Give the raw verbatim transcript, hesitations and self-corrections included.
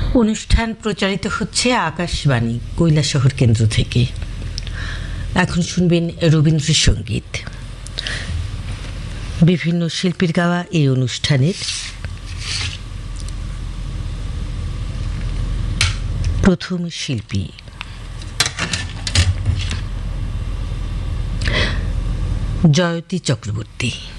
অনুষ্ঠান প্রচারিত হচ্ছে আকাশবাণী কৈলাসহর কেন্দ্র থেকে। এখন শুনবেন রবীন্দ্রসঙ্গীত। বিভিন্ন শিল্পীর গাওয়া এই অনুষ্ঠানের প্রথম শিল্পী জয়তী চক্রবর্তী।